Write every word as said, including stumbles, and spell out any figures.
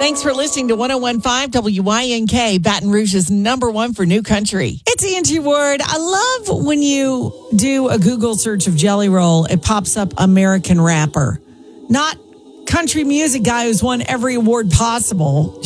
Thanks for listening to one oh one point five W Y N K, Baton Rouge's number one for new country. It's Angie Ward. I love when you do a Google search of Jelly Roll, it pops up American rapper. Not country music guy who's won every award possible.